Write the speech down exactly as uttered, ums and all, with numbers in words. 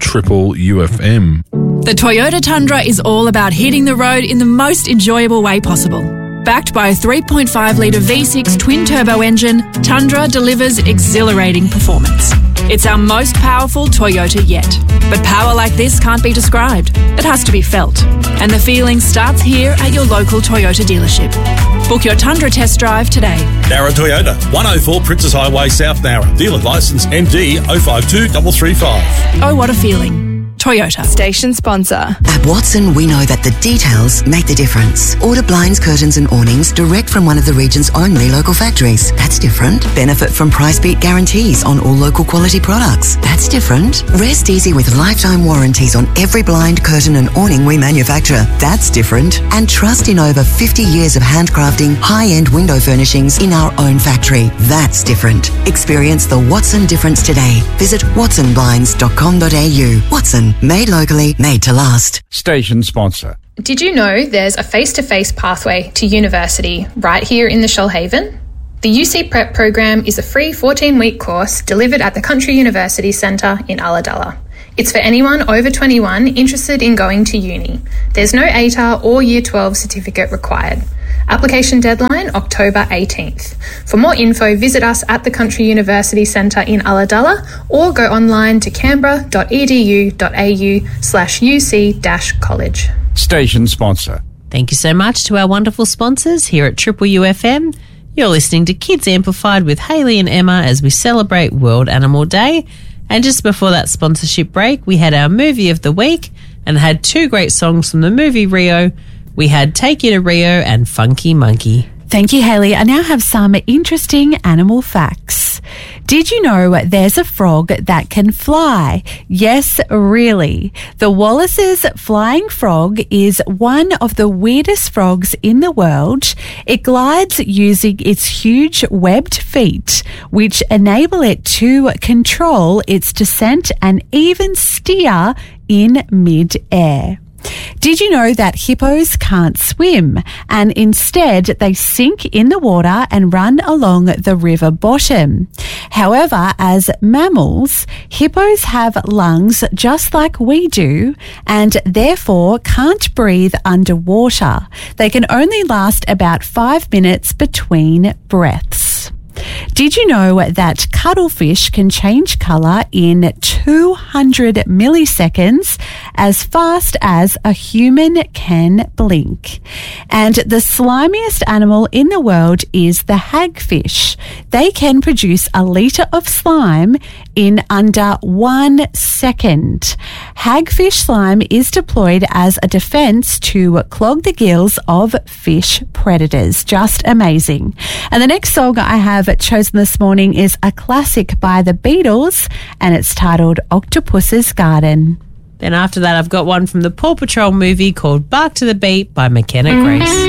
Triple U F M. The Toyota Tundra is all about hitting the road in the most enjoyable way possible. Backed by a three point five litre V six twin-turbo engine, Tundra delivers exhilarating performance. It's our most powerful Toyota yet. But power like this can't be described. It has to be felt. And the feeling starts here at your local Toyota dealership. Book your Tundra test drive today. Nara Toyota, one oh four Princess Highway, South Nara. Dealer licence M D oh five two three three five. Oh, what a feeling. Toyota. Station sponsor. At Watson, we know that the details make the difference. Order blinds, curtains and awnings direct from one of the region's only local factories. That's different. Benefit from price beat guarantees on all local quality products. That's different. Rest easy with lifetime warranties on every blind, curtain and awning we manufacture. That's different. And trust in over fifty years of handcrafting high-end window furnishings in our own factory. That's different. Experience the Watson difference today. Visit watson blinds dot com dot a u. Watson. Made locally, made to last. Station sponsor. Did you know there's a face-to-face pathway to university right here in the Shoalhaven? The U C Prep program is a free fourteen-week course delivered at the Country University Centre in Ulladulla. It's for anyone over twenty-one interested in going to uni. There's no A T A R or Year twelve certificate required. Application deadline October eighteenth. For more info, visit us at the Country University Centre in Ulladulla or go online to canberra dot e d u dot a u slash u c dash college. Station sponsor. Thank you so much to our wonderful sponsors here at Triple U F M. You're listening to Kids Amplified with Hayley and Emma as we celebrate World Animal Day. And just before that sponsorship break, we had our movie of the week and had two great songs from the movie Rio. We had Take You to Rio and Funky Monkey. Thank you, Hayley. I now have some interesting animal facts. Did you know there's a frog that can fly? Yes, really. The Wallace's flying frog is one of the weirdest frogs in the world. It glides using its huge webbed feet, which enable it to control its descent and even steer in mid-air. Did you know that hippos can't swim and instead they sink in the water and run along the river bottom? However, as mammals, hippos have lungs just like we do and therefore can't breathe underwater. They can only last about five minutes between breaths. Did you know that cuttlefish can change colour in two hundred milliseconds as fast as a human can blink? And the slimiest animal in the world is the hagfish. They can produce a litre of slime in under one second. Hagfish slime is deployed as a defence to clog the gills of fish predators. Just amazing. And the next song I have chosen this morning is a classic by the Beatles and it's titled Octopus's Garden. Then after that I've got one from the Paw Patrol movie called Bark to the Beat by McKenna Grace.